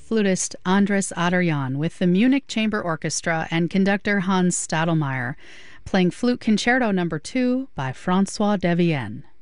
flutist Andres Adorjan with the Munich Chamber Orchestra and conductor Hans Stadelmeier, playing Flute Concerto No. 2 by François Devienne.